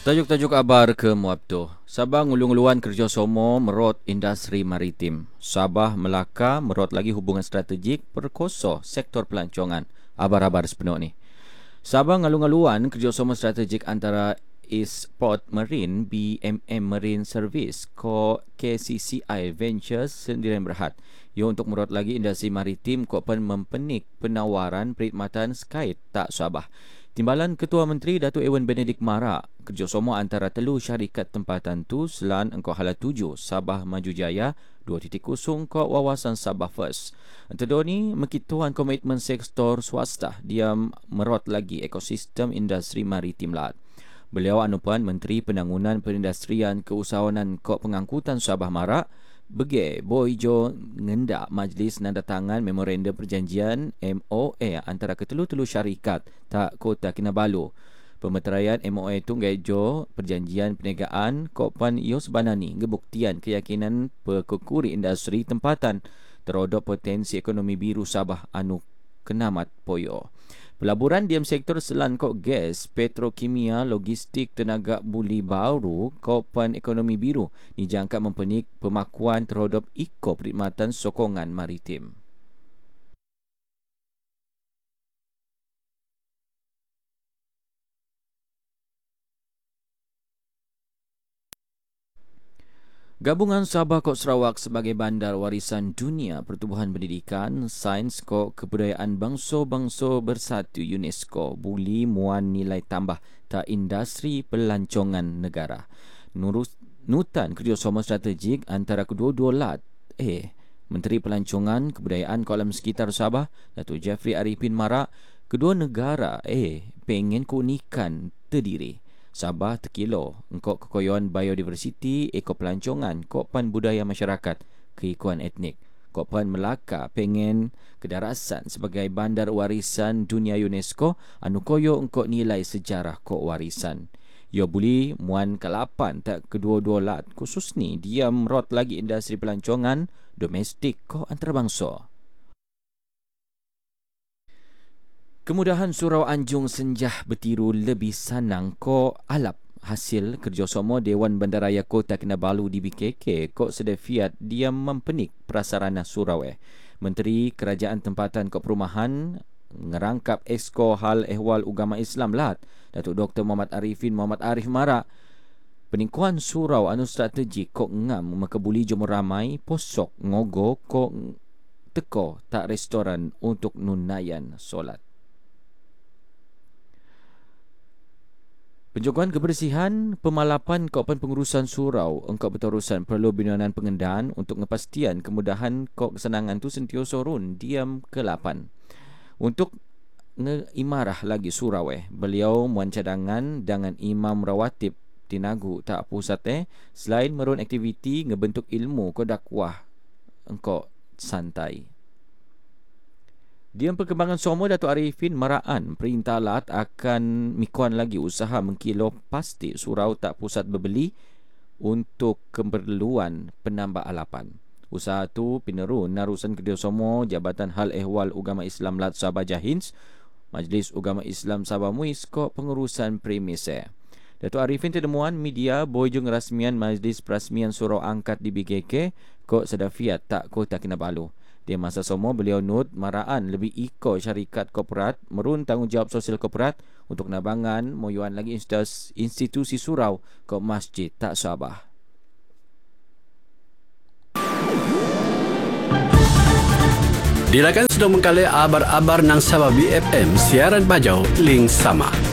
Tajuk-tajuk abar ke Muabto. Sabah ngulung-uluan kerjasama merot industri maritim. Sabah Melaka merot lagi hubungan strategik perkosa sektor pelancongan. Abar-abar sepenuh ni. Sabah ngalung-aluan kerjasama strategik antara East Port Marine, BMM Marine Service, KCCI Ventures Sendirian Berhad. Ia untuk merot lagi industri maritim kopan mempenik penawaran perkhidmatan skait tak Sabah. Timbalan Ketua Menteri Datuk Ewan Benedict Mara, kerjasama antara telu syarikat tempatan tu selan engkau hala 7 Sabah Maju Jaya 2.0 ke wawasan Sabah First. Antara ni mekituan komitmen sektor swasta dia merot lagi ekosistem industri maritim laut. Beliau anupan Menteri Penangunan Perindustrian Keusahawanan Kok Pengangkutan Sabah Mara bege boijo ngendak majlis nandatangan memorandum perjanjian MOA antara ketelu-telu syarikat tak Kota Kinabalu. Pemeteraian MOA itu ngejo perjanjian perniagaan kopan iyo sebanani ngebuktian keyakinan pekukuri industri tempatan terodok potensi ekonomi biru Sabah anu kenamat poyo. Pelaburan diam sektor selan kok gas, petrokimia, logistik, tenaga buli baru, kopan ekonomi biru dijangka mempenik pemakuan terhadap perkhidmatan sokongan maritim. Gabungan Sabah Kok Sarawak sebagai bandar warisan dunia pertubuhan pendidikan, sains kok kebudayaan bangsa-bangsa bersatu UNESCO buli muan nilai tambah tak industri pelancongan negara. Nutan kerjasama strategik antara kedua-dua lat Menteri Pelancongan Kebudayaan Kolam Sekitar Sabah Datuk Jeffrey Arifin Mara kedua negara pengen keunikan terdiri. Sabah tekilo engkau kekoyon biodiversiti, ekopelancongan, kopan budaya masyarakat, keikuan etnik. Kopan Melaka pengen kedarasan sebagai bandar warisan dunia UNESCO anu koyo engkau nilai sejarah kok warisan. Yo buli muan kelapan tak kedua-dua lat khusus ni dia merot lagi industri pelancongan domestik kok antarabangsa. Kemudahan Surau Anjung Senjah bertiru lebih sanang ko alap hasil kerjasama Dewan Bandaraya Kota Kinabalu di BKK kok sedefiat dia mempenik prasarana surau Menteri Kerajaan Tempatan Kok Perumahan ngerangkap Esko Hal Ehwal Ugama Islam Lat Datuk Dr. Muhammad Arifin Muhammad Arif Mara peningkuan surau anu strategik kok ngam makabuli jumur ramai posok ngogo kok teko tak restoran untuk nunayan solat. Penjagaan kebersihan, pemalapan kopan pengurusan surau engkau berterusan perlu binaan pengendaan untuk ngepastian kemudahan kok kesenangan tu sentiasa run diam ke-8. Untuk ngeimarah lagi surau beliau muan cadangan dengan imam rawatib tinagu tak pusat selain merun aktiviti ngebentuk ilmu ko dakwah engkau santai. Diam perkembangan somo Datuk Arifin Maraan perintah lat akan mikuan lagi usaha mengkilo pasti surau tak pusat berbeli untuk keperluan penambah alapan. Usaha tu pinerun narusan kerjasama Jabatan Hal Ehwal Ugama Islam Lat Sabah Jahins, Majlis Ugama Islam Sabah Muis kok pengurusan premis Datuk Arifin terdemuan media bojung rasmian Majlis Perasmian Surau Angkat di BKK kok sedafiat tak Kota Kinabalu. Di masa somo beliau nut Maraan lebih iko syarikat korporat merun tanggungjawab sosial korporat untuk nabangan moyuan lagi institusi surau ke masjid tak Sabah. Dilakan sudah mengkali abar-abar nang Sabah BFM siaran bajau link sama.